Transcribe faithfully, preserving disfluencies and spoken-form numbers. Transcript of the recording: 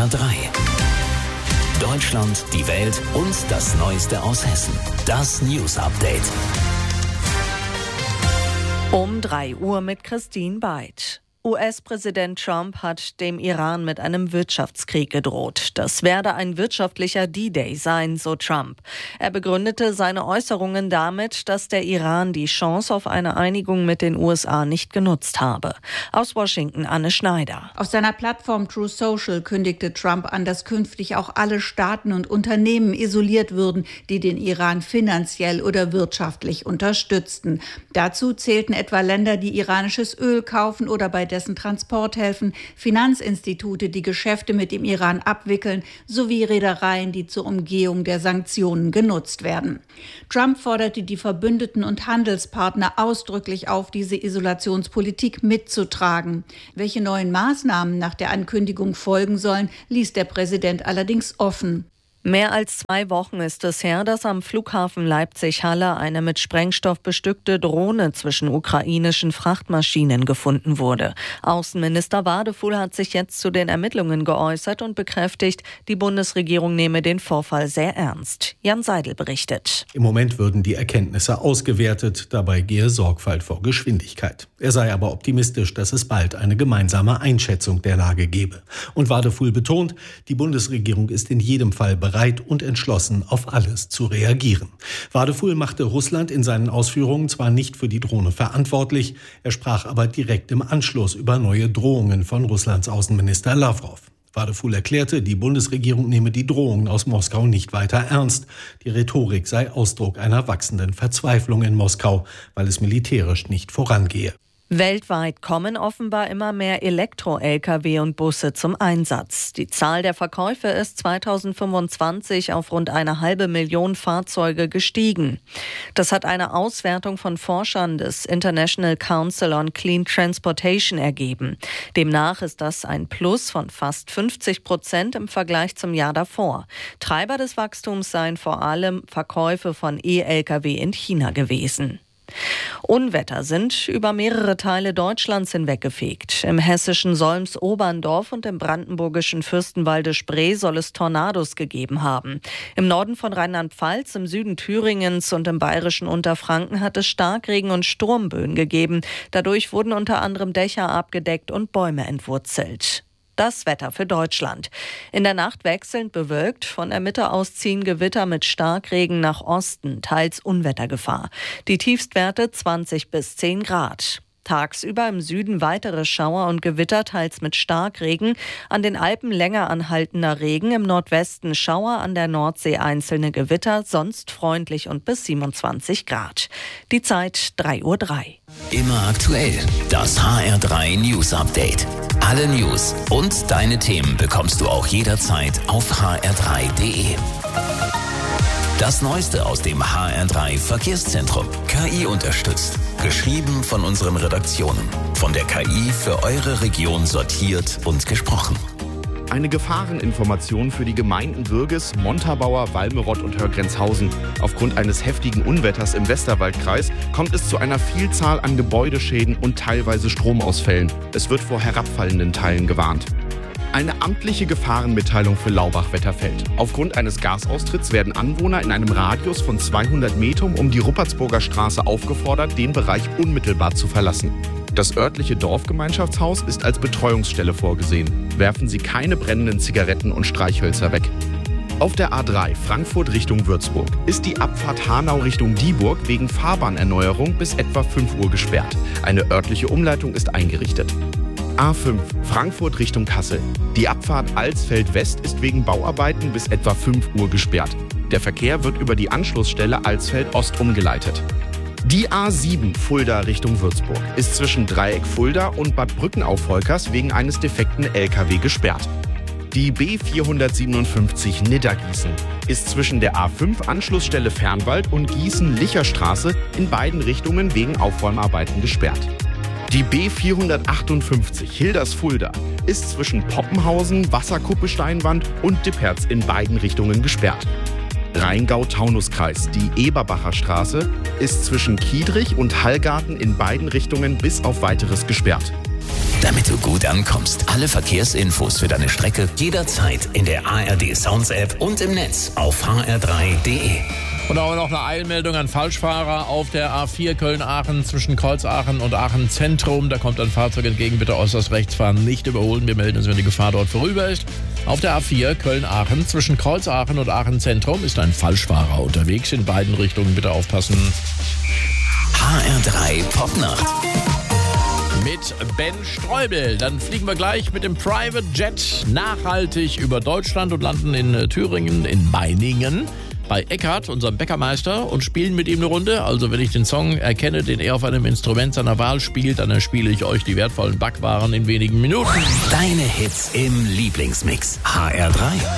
R drei. Deutschland, die Welt und das Neueste aus Hessen. Das News Update. Um drei Uhr mit Christine Beid. U S-Präsident Trump hat dem Iran mit einem Wirtschaftskrieg gedroht. Das werde ein wirtschaftlicher D-Day sein, so Trump. Er begründete seine Äußerungen damit, dass der Iran die Chance auf eine Einigung mit den U S A nicht genutzt habe. Aus Washington Anne Schneider. Auf seiner Plattform Truth Social kündigte Trump an, dass künftig auch alle Staaten und Unternehmen isoliert würden, die den Iran finanziell oder wirtschaftlich unterstützten. Dazu zählten etwa Länder, die iranisches Öl kaufen oder bei dessen Transport helfen, Finanzinstitute, die Geschäfte mit dem Iran abwickeln, sowie Reedereien, die zur Umgehung der Sanktionen genutzt werden. Trump forderte die Verbündeten und Handelspartner ausdrücklich auf, diese Isolationspolitik mitzutragen. Welche neuen Maßnahmen nach der Ankündigung folgen sollen, ließ der Präsident allerdings offen. Mehr als zwei Wochen ist es her, dass am Flughafen Leipzig-Halle eine mit Sprengstoff bestückte Drohne zwischen ukrainischen Frachtmaschinen gefunden wurde. Außenminister Wadefuhl hat sich jetzt zu den Ermittlungen geäußert und bekräftigt, die Bundesregierung nehme den Vorfall sehr ernst. Jan Seidel berichtet. Im Moment würden die Erkenntnisse ausgewertet, dabei gehe Sorgfalt vor Geschwindigkeit. Er sei aber optimistisch, dass es bald eine gemeinsame Einschätzung der Lage gebe. Und Wadefuhl betont, die Bundesregierung ist in jedem Fall bereit, bereit und entschlossen, auf alles zu reagieren. Wadefuhl machte Russland in seinen Ausführungen zwar nicht für die Drohne verantwortlich, er sprach aber direkt im Anschluss über neue Drohungen von Russlands Außenminister Lawrow. Wadefuhl erklärte, die Bundesregierung nehme die Drohungen aus Moskau nicht weiter ernst. Die Rhetorik sei Ausdruck einer wachsenden Verzweiflung in Moskau, weil es militärisch nicht vorangehe. Weltweit kommen offenbar immer mehr Elektro-L K W und Busse zum Einsatz. Die Zahl der Verkäufe ist zweitausendfünfundzwanzig auf rund eine halbe Million Fahrzeuge gestiegen. Das hat eine Auswertung von Forschern des International Council on Clean Transportation ergeben. Demnach ist das ein Plus von fast fünfzig Prozent im Vergleich zum Jahr davor. Treiber des Wachstums seien vor allem Verkäufe von E-L K W in China gewesen. Unwetter sind über mehrere Teile Deutschlands hinweggefegt. Im hessischen Solms-Oberndorf und im brandenburgischen Fürstenwalde-Spree soll es Tornados gegeben haben. Im Norden von Rheinland-Pfalz, im Süden Thüringens und im bayerischen Unterfranken hat es Starkregen und Sturmböen gegeben. Dadurch wurden unter anderem Dächer abgedeckt und Bäume entwurzelt. Das Wetter für Deutschland. In der Nacht wechselnd bewölkt, von der Mitte aus ziehen Gewitter mit Starkregen nach Osten, teils Unwettergefahr. Die Tiefstwerte zwanzig bis zehn Grad. Tagsüber im Süden weitere Schauer und Gewitter, teils mit Starkregen. An den Alpen länger anhaltender Regen, im Nordwesten Schauer, an der Nordsee einzelne Gewitter, sonst freundlich und bis siebenundzwanzig Grad. Die Zeit drei Uhr drei. Immer aktuell, das H R drei News Update. Alle News und deine Themen bekommst du auch jederzeit auf h r drei punkt d e. Das Neueste aus dem H R drei Verkehrszentrum. K I unterstützt. Geschrieben von unseren Redaktionen. Von der K I für eure Region sortiert und gesprochen. Eine Gefahreninformation für die Gemeinden Würges, Montabaur, Walmerott und Hörgrenzhausen. Aufgrund eines heftigen Unwetters im Westerwaldkreis kommt es zu einer Vielzahl an Gebäudeschäden und teilweise Stromausfällen. Es wird vor herabfallenden Teilen gewarnt. Eine amtliche Gefahrenmitteilung für Laubach-Wetterfeld. Aufgrund eines Gasaustritts werden Anwohner in einem Radius von zweihundert Metern um die Ruppertsburger Straße aufgefordert, den Bereich unmittelbar zu verlassen. Das örtliche Dorfgemeinschaftshaus ist als Betreuungsstelle vorgesehen. Werfen Sie keine brennenden Zigaretten und Streichhölzer weg. Auf der A drei Frankfurt Richtung Würzburg ist die Abfahrt Hanau Richtung Dieburg wegen Fahrbahnerneuerung bis etwa fünf Uhr gesperrt. Eine örtliche Umleitung ist eingerichtet. A fünf Frankfurt Richtung Kassel. Die Abfahrt Alsfeld West ist wegen Bauarbeiten bis etwa fünf Uhr gesperrt. Der Verkehr wird über die Anschlussstelle Alsfeld Ost umgeleitet. Die A sieben Fulda Richtung Würzburg ist zwischen Dreieck Fulda und Bad Brückenauf-Holkers wegen eines defekten L K W gesperrt. Die B vierhundertsiebenundfünfzig Nidda-Gießen ist zwischen der A fünf Anschlussstelle Fernwald und Gießen-Licherstraße in beiden Richtungen wegen Aufräumarbeiten gesperrt. Die B vierhundertachtundfünfzig Hilders-Fulda ist zwischen Poppenhausen, Wasserkuppe-Steinwand und Dippertz in beiden Richtungen gesperrt. Rheingau-Taunus-Kreis, die Eberbacher Straße, ist zwischen Kiedrich und Hallgarten in beiden Richtungen bis auf Weiteres gesperrt. damit du gut ankommst. Alle Verkehrsinfos für deine Strecke jederzeit in der A R D Sounds App und im Netz auf h r drei punkt d e. Und auch noch eine Eilmeldung an Falschfahrer auf der A vier Köln-Aachen zwischen Kreuzaachen und Aachen Zentrum. Da kommt ein Fahrzeug entgegen, bitte äußerst rechts fahren, nicht überholen. Wir melden uns, wenn die Gefahr dort vorüber ist. Auf der A vier Köln-Aachen zwischen Kreuzaachen und Aachen Zentrum ist ein Falschfahrer unterwegs. In beiden Richtungen bitte aufpassen. H R drei Popnacht. Mit Ben Streubel. Dann fliegen wir gleich mit dem Private Jet nachhaltig über Deutschland und landen in Thüringen, in Meiningen, bei Eckhard, unserem Bäckermeister, und spielen mit ihm eine Runde. Also wenn ich den Song erkenne, den er auf einem Instrument seiner Wahl spielt, dann erspiele ich euch die wertvollen Backwaren in wenigen Minuten. Deine Hits im Lieblingsmix. H R drei.